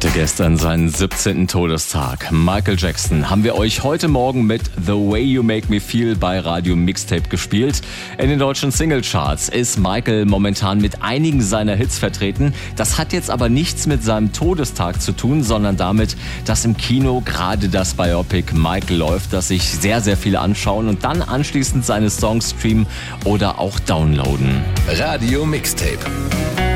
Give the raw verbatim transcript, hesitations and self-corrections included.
hatte gestern seinen siebzehnten Todestag. Michael Jackson haben wir euch heute Morgen mit The Way You Make Me Feel bei Radio Mixtape gespielt. In den deutschen Singlecharts ist Michael momentan mit einigen seiner Hits vertreten. Das hat jetzt aber nichts mit seinem Todestag zu tun, sondern damit, dass im Kino gerade das Biopic Michael läuft, das sich sehr, sehr viele anschauen und dann anschließend seine Songs streamen oder auch downloaden. Radio Mixtape.